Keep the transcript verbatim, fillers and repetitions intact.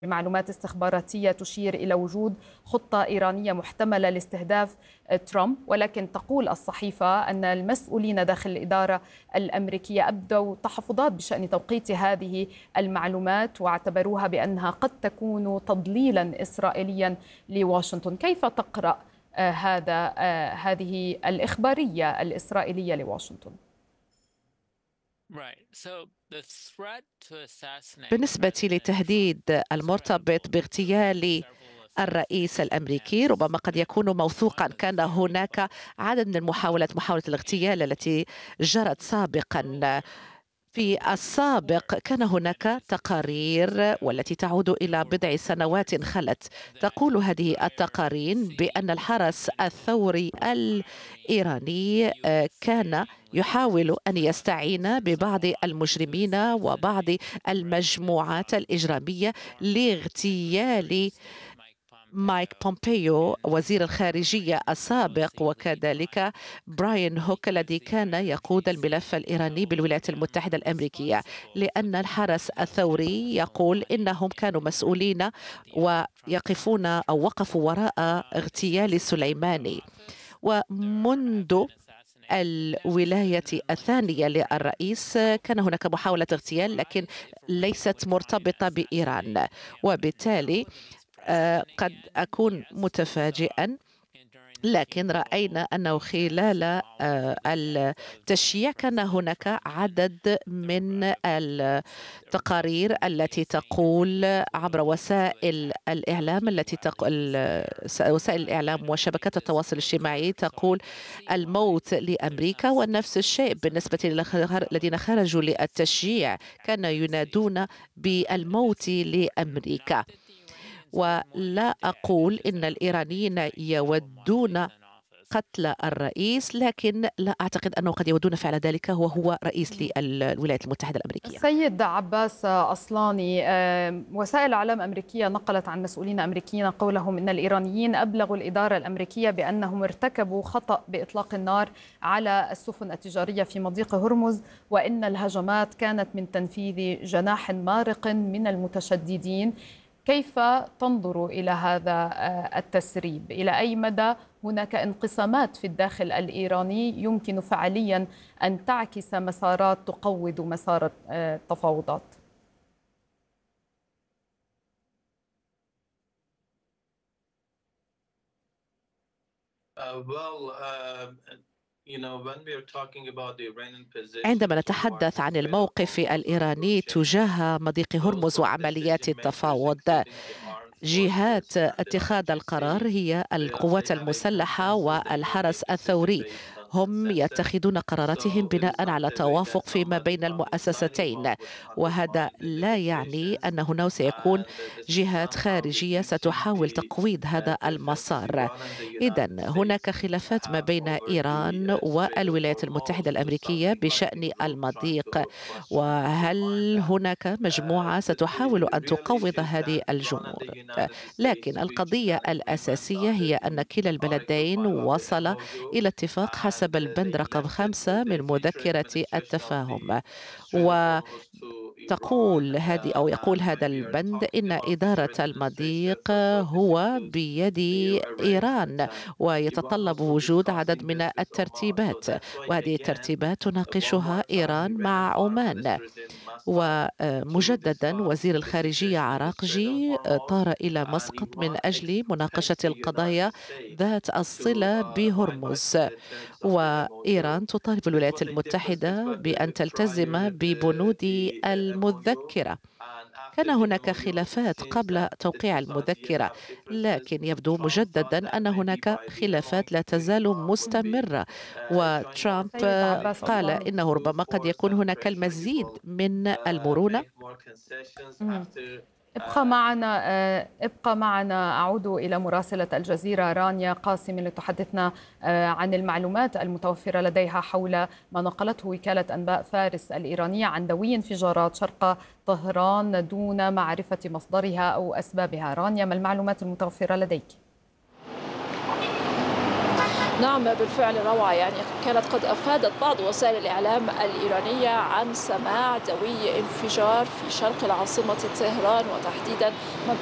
معلومات استخباراتية تشير إلى وجود خطة إيرانية محتملة لاستهداف ترامب، ولكن تقول الصحيفة أن المسؤولين داخل الإدارة الأمريكية أبدوا تحفظات بشأن توقيت هذه المعلومات، واعتبروها بأنها قد تكون تضليلا إسرائيليا لواشنطن. كيف تقرأ هذا هذه الإخبارية الإسرائيلية لواشنطن؟ بالنسبة للتهديد المرتبط باغتيال الرئيس الأمريكي، ربما قد يكون موثوقا. كان هناك عدد من المحاولات محاولة الاغتيال التي جرت سابقا. في السابق كان هناك تقارير والتي تعود إلى بضع سنوات خلت تقول هذه التقارير بأن الحرس الثوري الإيراني كان يحاول أن يستعين ببعض المجرمين وبعض المجموعات الإجرامية لاغتيال مايك بومبيو وزير الخارجية السابق، وكذلك براين هوك الذي كان يقود الملف الإيراني بالولايات المتحدة الأمريكية، لأن الحرس الثوري يقول إنهم كانوا مسؤولين ويقفون أو وقفوا وراء اغتيال سليماني. ومنذ الولاية الثانية للرئيس كان هناك محاولة اغتيال لكن ليست مرتبطة بإيران، وبالتالي قد أكون متفاجئا، لكن رأينا أنه خلال التشييع كان هناك عدد من التقارير التي تقول عبر وسائل الإعلام التي تقول وسائل الإعلام وشبكات التواصل الاجتماعي تقول الموت لأمريكا، ونفس الشيء بالنسبة للذين خرجوا للتشييع كانوا ينادون بالموت لأمريكا. ولا أقول إن الإيرانيين يودون قتل الرئيس، لكن لا أعتقد أنه قد يودون فعل ذلك وهو رئيس للولايات المتحدة الأمريكية. السيد عباس أصلاني، وسائل الإعلام الأمريكية نقلت عن مسؤولين أمريكيين قولهم إن الإيرانيين أبلغوا الإدارة الأمريكية بأنهم ارتكبوا خطأ بإطلاق النار على السفن التجارية في مضيق هرمز، وإن الهجمات كانت من تنفيذ جناح مارق من المتشددين. كيف تنظر إلى هذا التسريب؟ إلى أي مدى هناك انقسامات في الداخل الإيراني يمكن فعليا أن تعكس مسارات تقوض مسار التفاوضات؟ عندما نتحدث عن الموقف الإيراني تجاه مضيق هرمز وعمليات التفاوض، جهات اتخاذ القرار هي القوات المسلحة والحرس الثوري، هم يتخذون قراراتهم بناء على توافق فيما بين المؤسستين، وهذا لا يعني أن هناك سيكون جهات خارجية ستحاول تقويض هذا المسار. إذن هناك خلافات ما بين إيران والولايات المتحدة الأمريكية بشأن المضيق، وهل هناك مجموعة ستحاول أن تقوض هذه الجمود؟ لكن القضية الأساسية هي أن كلا البلدين وصل إلى اتفاق حسب البند رقم خمسة من مذكرة التفاهم، وتقول هذه أو يقول هذا البند إن إدارة المضيق هو بيد إيران، ويتطلب وجود عدد من الترتيبات، وهذه الترتيبات تناقشها إيران مع عمان. ومجددا وزير الخارجية عراقجي طار إلى مسقط من أجل مناقشة القضايا ذات الصلة بهرمز، وإيران تطالب الولايات المتحدة بأن تلتزم ببنود المذكرة. كان هناك خلافات قبل توقيع المذكرة، لكن يبدو مجددا أن هناك خلافات لا تزال مستمرة، وترامب قال إنه ربما قد يكون هناك المزيد من المرونة. ابقى معنا ابقى معنا أعود إلى مراسلة الجزيرة رانيا قاسم لتحدثنا عن المعلومات المتوفرة لديها حول ما نقلته وكالة أنباء فارس الإيرانية عن دوي انفجارات شرق طهران دون معرفة مصدرها أو أسبابها. رانيا، ما المعلومات المتوفرة لديك؟ نعم بالفعل روعة. يعني كانت قد أفادت بعض وسائل الإعلام الإيرانية عن سماع دوي انفجار في شرق العاصمة طهران، وتحديدا